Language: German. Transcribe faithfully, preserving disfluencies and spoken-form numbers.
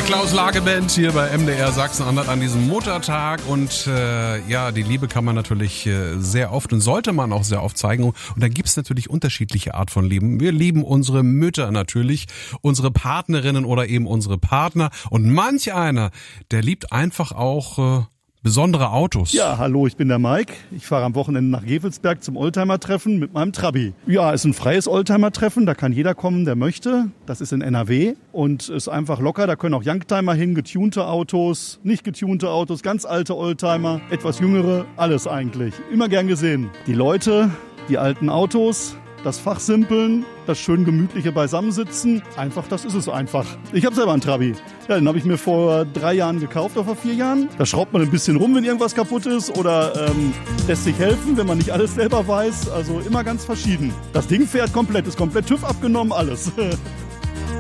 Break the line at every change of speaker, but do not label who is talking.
Klaus Lageband hier bei M D R Sachsen-Anhalt an diesem Muttertag und äh, ja, die Liebe kann man natürlich äh, sehr oft und sollte man auch sehr oft zeigen und da gibt es natürlich unterschiedliche Art von Lieben. Wir lieben unsere Mütter natürlich, unsere Partnerinnen oder eben unsere Partner und manch einer, der liebt einfach auch äh, besondere Autos.
Ja, hallo, ich bin der Mike. Ich fahre am Wochenende nach Gevelsberg zum Oldtimer-Treffen mit meinem Trabi. Ja, ist ein freies Oldtimer-Treffen, da kann jeder kommen, der möchte. Das ist in N R W und ist einfach locker. Da können auch Youngtimer hin, getunte Autos, nicht getunte Autos, ganz alte Oldtimer, etwas jüngere, alles eigentlich. Immer gern gesehen. Die Leute, die alten Autos, das Fachsimpeln, das schön gemütliche Beisammensitzen. Einfach, das ist es einfach. Ich habe selber einen Trabi. Ja, den habe ich mir vor drei Jahren gekauft, oder vor vier Jahren. Da schraubt man ein bisschen rum, wenn irgendwas kaputt ist oder ähm, lässt sich helfen, wenn man nicht alles selber weiß. Also immer ganz verschieden. Das Ding fährt komplett, ist komplett TÜV abgenommen, alles.